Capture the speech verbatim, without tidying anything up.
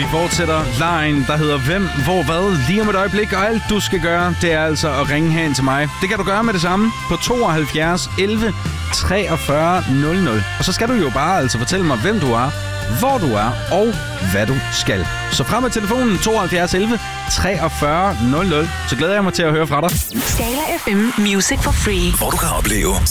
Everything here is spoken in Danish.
Vi fortsætter lejen, der hedder Hvem, Hvor, Hvad, lige om et øjeblik. Og alt du skal gøre, det er altså at ringe herind til mig. Det kan du gøre med det samme på tooghalvfjerds elleve treogfyrre nul nul. Og så skal du jo bare altså fortælle mig, hvem du er, hvor du er og hvad du skal. Så frem med telefonen tooghalvfjerds elleve treogfyrre nul nul. Så glæder jeg mig til at høre fra dig. Stella F M Music for Free. Hvor du kan opleve